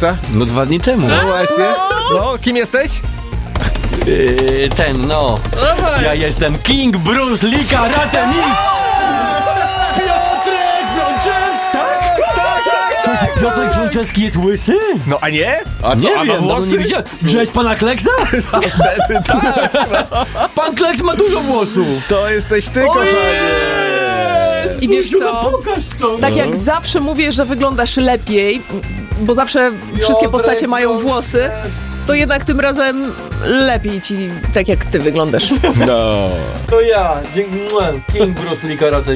Kleksa? No 2 dni temu. No właśnie. No, kim jesteś? Ja jestem King Bruce Lee Karate Mistrz! Piotrek Frączewski, tak? Słuchajcie, Piotrek Frączewski jest łysy? No, a nie? A Nie co, a ma wiem, włosy? nie widziałem. Widziałeś pana Kleksa? Pan Kleks ma dużo włosów. To jesteś ty, kochanie. I wiesz co? Pokaż to. Tak jak zawsze mówię, że wyglądasz lepiej, bo zawsze wszystkie postacie mają włosy, to jednak tym razem lepiej ci tak jak ty wyglądasz. No. To ja, King Bruce Lee Karate